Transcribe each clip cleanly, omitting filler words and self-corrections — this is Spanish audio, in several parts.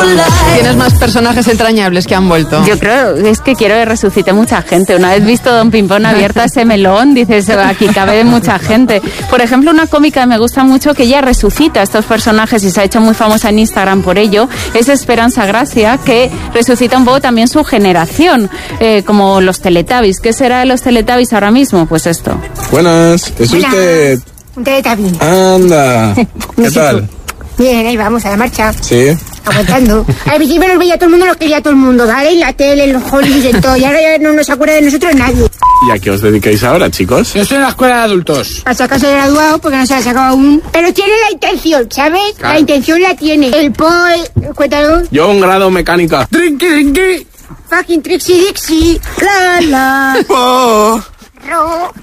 ¿Tienes más personajes entrañables que han vuelto? Yo creo, es que quiero que resucite mucha gente. Una vez visto Don Pimpón abierta ese melón, dices, aquí cabe mucha gente. Por ejemplo, una cómica que me gusta mucho, que ella resucita a estos personajes y se ha hecho muy famosa en Instagram por ello, es Esperanza Gracia, que resucita un poco también su generación, como los Teletubbies. ¿Qué será de los Teletubbies ahora mismo? Pues esto. Buenas, ¿es usted? Un Teletubby. Anda, ¿qué tal? Bien, ahí vamos, a la marcha. Sí. Aguantando. Al principio nos veía todo el mundo, nos quería todo el mundo, ¿vale? En la tele, en los Hollywood, en todo. Y ahora ya no nos acuerda de nosotros nadie. ¿Y a qué os dedicáis ahora, chicos? Yo estoy en la escuela de adultos. A sacarse de graduado porque no se ha sacado aún. Pero tiene la intención, ¿sabes? Claro. La intención la tiene. El cuéntalo. Yo un grado mecánica. Trinqui, trinqui. Fucking Trixie Dixie. La la. Oh. Ro.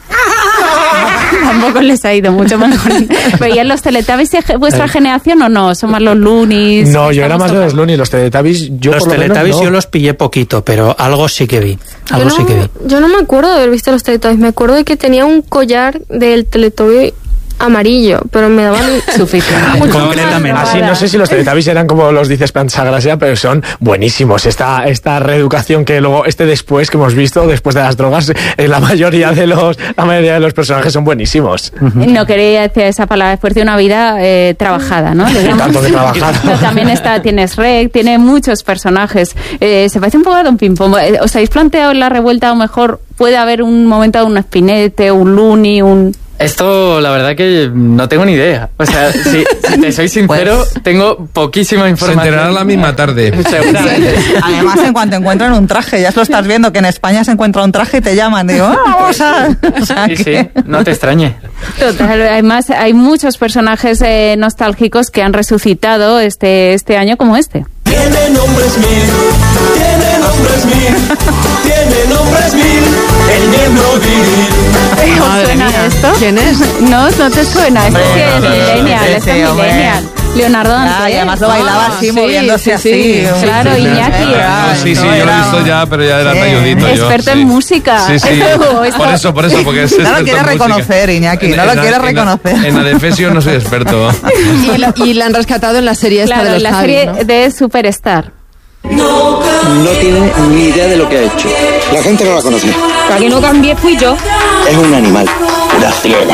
Tampoco les ha ido mucho mejor. ¿Veían los Teletubbies de vuestra generación o no? ¿Son más los Loonies? No, yo era más de los Loonies. Los Teletubbies, Los Teletubbies yo los pillé poquito, pero algo sí que vi. Yo no me acuerdo de haber visto los Teletubbies. Me acuerdo de que tenía un collar del Teletubby amarillo, pero me daban suficiente. Completamente. Así, no sé si los Teletubbies eran como los dice Esperanza Gracia, pero son buenísimos. Esta reeducación que luego, después que hemos visto, después de las drogas, la mayoría de los personajes son buenísimos. No quería decir esa palabra, después de una vida trabajada, ¿no? Tanto que trabajada. Pero también tienes Rec, tiene muchos personajes. Se parece un poco a Don Pimpón. ¿Os habéis planteado en la revuelta, o mejor puede haber un momento de un Spinete, un Looney, Esto, la verdad que no tengo ni idea. O sea, si te soy sincero, tengo poquísima información. Se enterarán la misma tarde. Seguramente. Además, en cuanto encuentran un traje, ya lo estás viendo, que en España se encuentra un traje y te llaman. Digo, vamos a... O sea, Sí, no te extrañe. Total, además hay muchos personajes nostálgicos que han resucitado este año como este. Tiene nombres mil, tiene nombres mil, tiene nombres mil, el miembro viril. ¿Os suena esto? ¿Quién es? No te suena. Hombre, es millennial, es millennial. Leonardo Dante. Y además lo bailaba así, moviéndose así. Claro, Iñaki. Sí, yo lo he visto ya, pero ya era talludito. Experto en música. Sí. Por eso, porque es no lo quiere reconocer, Iñaki, no lo quiere reconocer. En Adefesio no soy experto. Y la han rescatado en la serie esta de los la Javis, serie ¿no? de Superstar. No tiene ni idea de lo que ha hecho. La gente no la conoce. Para que no cambie fui yo. Es un animal, una fiera.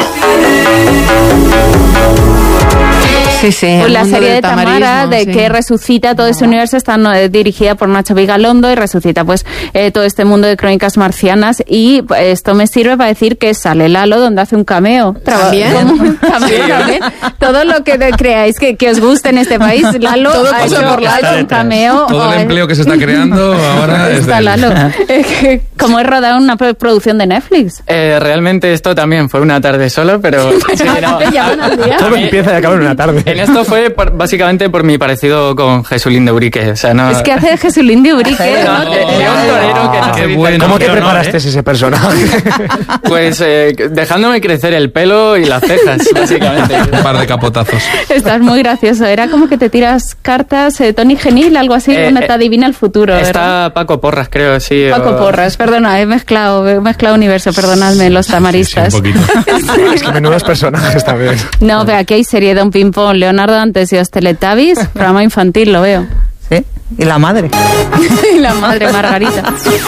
Sí. Pues la serie de Tamara, que resucita todo ese universo, está dirigida por Nacho Vigalondo y resucita pues todo este mundo de crónicas marcianas. Y esto me sirve para decir que sale Lalo, donde hace un cameo. ¿También? También. Todo lo que creáis que os guste en este país, Lalo ha hecho un cameo. Todo el empleo que se está creando ahora es está Lalo. ¿Cómo es rodar una producción de Netflix? Realmente esto también fue una tarde solo, pero... Todo empieza y acaba en una tarde. En esto fue básicamente por mi parecido con Jesulín de Urique. O sea, no... Es que hace Jesulín de Urique. Era un torero que no se dice. Bueno, ¿Cómo te preparaste ese personaje? Pues dejándome crecer el pelo y las cejas, básicamente. Un par de capotazos. Estás muy gracioso. Era como que te tiras cartas, Tony Genil, algo así, donde te adivina el futuro. Está ¿verdad? Paco Porras, creo, sí. Paco Porras, perdona, he mezclado universo, perdonadme, los tamaristas. Sí, un poquito. Es que menudos personajes también. No, pero aquí hay serie Don Pimpón, Leonardo Dantes y los Teletubbies, programa infantil, lo veo. Sí, y la madre. Y la madre Margarita.